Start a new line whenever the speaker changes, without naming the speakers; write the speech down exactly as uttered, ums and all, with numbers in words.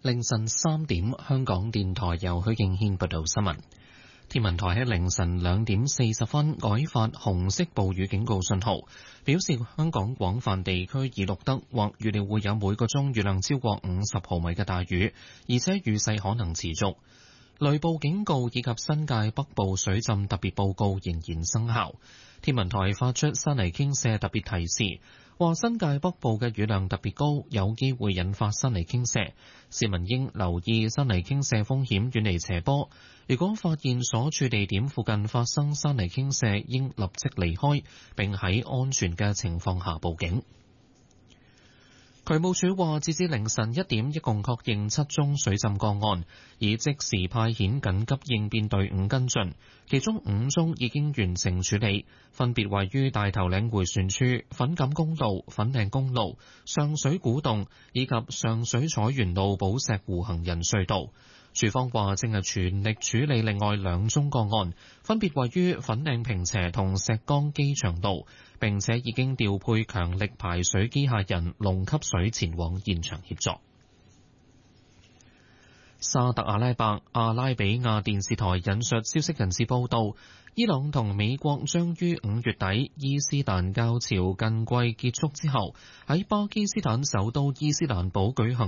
凌晨三點，香港電台由許敬軒報道新聞。天文台喺凌晨兩點四十分改發紅色暴雨警告信號，表示香港廣泛地區已錄得或預料會有每個鐘雨量超過五十毫米嘅大雨，而且雨勢可能持續。雷暴警告以及新界北部水浸特別報告仍然生效。天文台發出山泥傾瀉特別提示，話新界北部嘅雨量特別高，有機會引發山泥傾瀉，市民應留意山泥傾瀉風險，遠離斜坡。如果發現所處地點附近發生山泥傾瀉，應立即離開，並喺安全嘅情況下報警。渠務署話，截至凌晨一點，一共確認七宗水浸個案，已即時派遣緊急應變隊伍跟進，其中五宗已經完成處理，分別位於大頭嶺迴旋處、粉錦公路、粉嶺公路、上水古洞以及上水彩園路寶石湖行人隧道。署方話正係全力處理另外兩宗個案，分別位於粉嶺坪輋同石崗機場路，並且已經調配強力排水機械人龍吸水前往現場協助。沙特阿拉伯阿拉比亞電視台引述消息人士報道，伊朗同美國將於五月底伊斯蘭教潮近季結束之後，喺巴基斯坦首都伊斯蘭堡舉行